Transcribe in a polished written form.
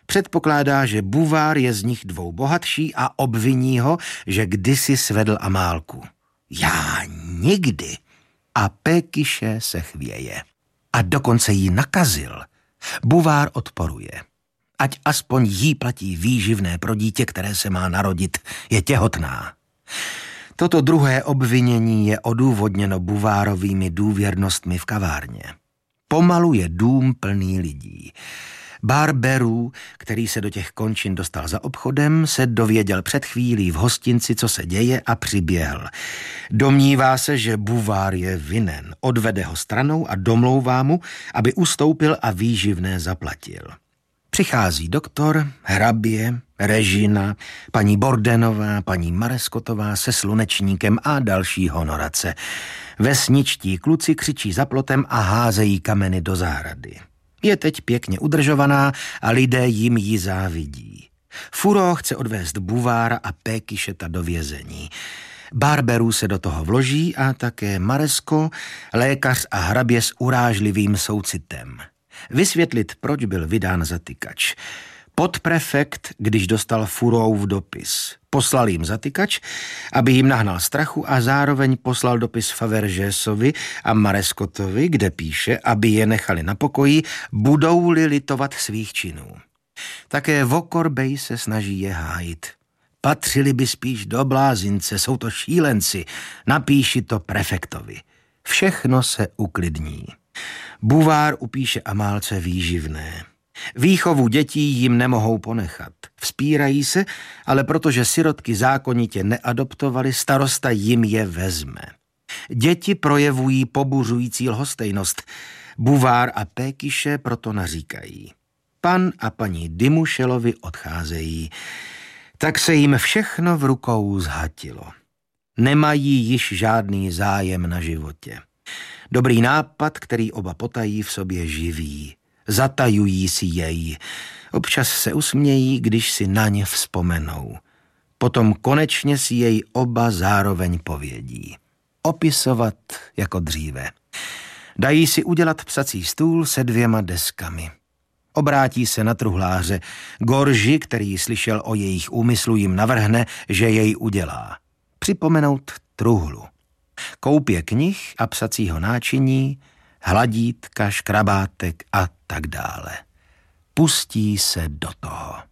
Předpokládá, že Buvár je z nich dvou bohatší a obviní ho, že kdysi svedl Amálku. Já nikdy. A Pékyše se chvěje. A dokonce jí nakazil. Buvár odporuje. Ať aspoň jí platí výživné pro dítě, které se má narodit, je těhotná. Toto druhé obvinění je odůvodněno Buvárovými důvěrnostmi v kavárně. Pomalu je dům plný lidí. Barberů, který se do těch končin dostal za obchodem, se dověděl před chvílí v hostinci, co se děje, a přiběhl. Domnívá se, že Buvár je vinen. Odvede ho stranou a domlouvá mu, aby ustoupil a výživné zaplatil. Přichází doktor, hrabě, Režina, paní Bordenová, paní Mareskotová se Slunečníkem a další honorace. Vesničtí kluci křičí za plotem a házejí kameny do zahrady. Je teď pěkně udržovaná a lidé jim ji závidí. Furo chce odvést Buvára a Pékyšeta do vězení. Barberů se do toho vloží a také Maresko, lékař a hrabě s urážlivým soucitem. Vysvětlit, proč byl vydán zatykač. Podprefekt, když dostal Furův dopis, poslal jim zatykač, aby jim nahnal strachu, a zároveň poslal dopis Favergésovi a Mareskotovi, kde píše, aby je nechali na pokoji, budou-li litovat svých činů. Také Vokorbej se snaží je hájit. Patřili by spíš do blázince, jsou to šílenci, napíši to prefektovi. Všechno se uklidní. Buvár upíše Amálce výživné. Výchovu dětí jim nemohou ponechat. Vzpírají se, ale protože sirotky zákonitě neadoptovali, starosta jim je vezme. Děti projevují pobuřující lhostejnost. Buvár a Pékyše proto naříkají. Pan a paní Dymušelovi odcházejí. Tak se jim všechno v rukou zhatilo. Nemají již žádný zájem na životě. Dobrý nápad, který oba potají, v sobě živí. Zatajují si jej. Občas se usmějí, když si na ně vzpomenou. Potom konečně si jej oba zároveň povědí. Opisovat jako dříve. Dají si udělat psací stůl se 2 deskami. Obrátí se na truhláře. Gorži, který slyšel o jejich úmyslu, jim navrhne, že jej udělá. Připomenout truhlu. Koupě knih a psacího náčiní, hladítka, škrabátek a tak dále. Pustí se do toho.